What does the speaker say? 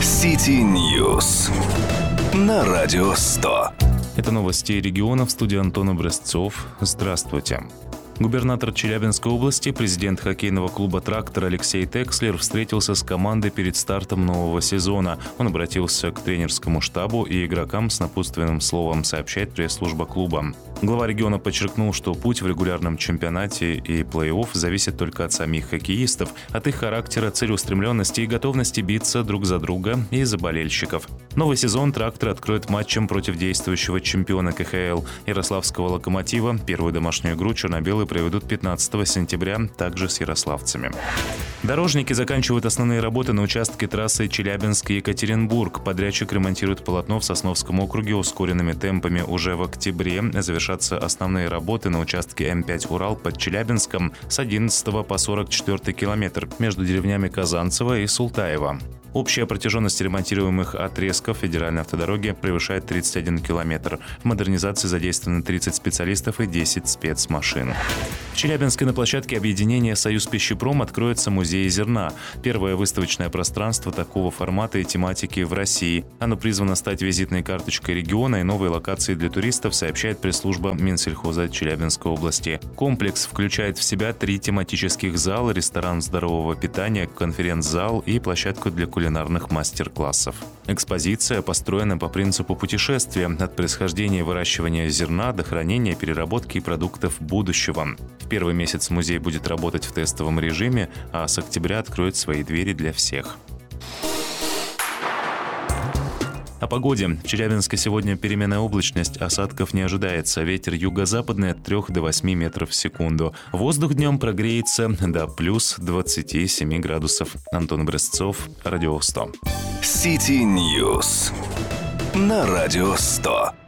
City News на Радио 100. Это новости региона, в студии Антон Образцов. Здравствуйте. Губернатор Челябинской области, президент хоккейного клуба «Трактор» Алексей Текслер встретился с командой перед стартом нового сезона. Он обратился к тренерскому штабу и игрокам с напутственным словом, сообщает пресс-служба клуба. Глава региона подчеркнул, что путь в регулярном чемпионате и плей-офф зависит только от самих хоккеистов, от их характера, целеустремленности и готовности биться друг за друга и за болельщиков. Новый сезон «Трактор» откроет матчем против действующего чемпиона КХЛ Ярославского «Локомотива». Первую домашнюю игру черно-белые проведут 15 сентября, также с ярославцами. Дорожники заканчивают основные работы на участке трассы Челябинск-Екатеринбург. Подрядчик ремонтирует полотно в Сосновском округе ускоренными темпами. Уже в октябре завершатся основные работы на участке М5 «Урал» под Челябинском с 11 по 44 километр между деревнями Казанцево и Султаево. Общая протяженность ремонтируемых отрезков федеральной автодороги превышает 31 километр. В модернизации задействованы 30 специалистов и 10 спецмашин. В Челябинске на площадке объединения «Союз Пищепром» откроется музей зерна. Первое выставочное пространство такого формата и тематики в России. Оно призвано стать визитной карточкой региона и новой локацией для туристов, сообщает пресс-служба Минсельхоза Челябинской области. Комплекс включает в себя 3 тематических зала, ресторан здорового питания, конференц-зал и площадку для кулинарных мастер-классов. Экспозиция построена по принципу путешествия от происхождения и выращивания зерна до хранения, переработки и продуктов будущего. В первый месяц музей будет работать в тестовом режиме, а с октября откроет свои двери для всех. О погоде. В Челябинске сегодня переменная облачность, осадков не ожидается. Ветер юго-западный от 3 до 8 метров в секунду. Воздух днем прогреется до плюс 27 градусов. Антон Образцов, Радио 100. City News на Радио 100.